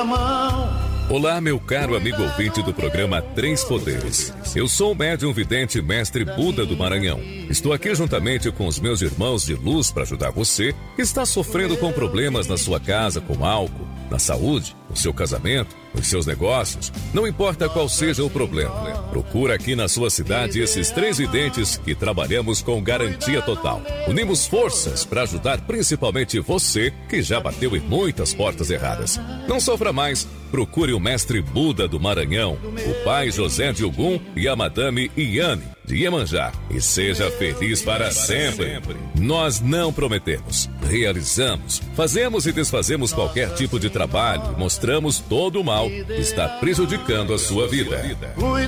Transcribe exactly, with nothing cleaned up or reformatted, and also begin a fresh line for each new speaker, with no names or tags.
mão.
Olá, meu caro amigo ouvinte do programa Três Poderes. Eu sou o médium vidente mestre Buda do Maranhão. Estou aqui juntamente com os meus irmãos de luz para ajudar você que está sofrendo com problemas na sua casa, com álcool, na saúde, no seu casamento, nos seus negócios. Não importa qual seja o problema. Procura aqui na sua cidade esses três videntes que trabalhamos com garantia total. Unimos forças para ajudar principalmente você que já bateu em muitas portas erradas. Não sofra mais. Procure o mestre Buda do Maranhão, o pai José de Ogum e a madame Iane de Iemanjá. E seja feliz para sempre. Nós não prometemos, realizamos, fazemos e desfazemos qualquer tipo de trabalho e mostramos todo o mal que está prejudicando a sua vida.